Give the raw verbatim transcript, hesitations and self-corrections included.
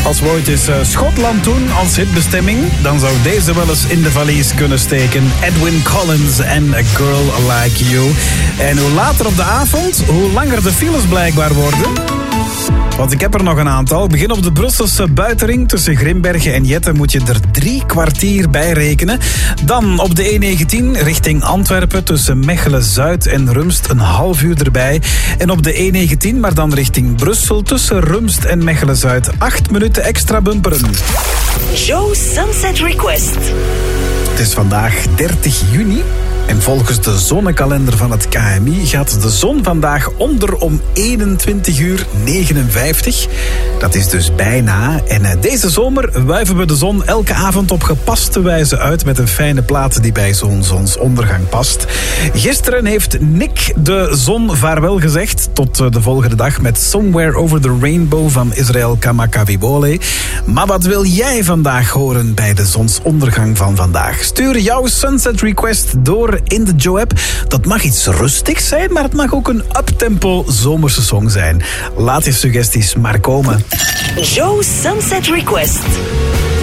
Als we ooit eens uh, Schotland doen als hitbestemming, dan zou deze wel eens in de valies kunnen steken. Edwyn Collins en A Girl Like You. En hoe later op de avond, hoe langer de files blijkbaar worden. Want ik heb er nog een aantal. Begin op de Brusselse buitenring tussen Grimbergen en Jetten moet je er drie kwartier bij rekenen. Dan op de E negentien richting Antwerpen tussen Mechelen-Zuid en Rumst een half uur erbij. En op de E negentien, maar dan richting Brussel tussen Rumst en Mechelen-Zuid acht minuten extra bumperen. Joe Sunset Request. Het is vandaag dertig juni. En volgens de zonnekalender van het K M I gaat de zon vandaag onder om eenentwintig uur negenenvijftig. Dat is dus bijna. En deze zomer wuiven we de zon elke avond op gepaste wijze uit met een fijne plaat die bij zo'n zonsondergang past. Gisteren heeft Nick de zon vaarwel gezegd tot de volgende dag met Somewhere Over the Rainbow van Israel Kamakawiwo'ole. Maar wat wil jij vandaag horen bij de zonsondergang van vandaag? Stuur jouw Sunset Request door in de Joe-app. Dat mag iets rustigs zijn, maar het mag ook een uptempo zomerse song zijn. Laat je suggesties maar komen. Joe Sunset Request.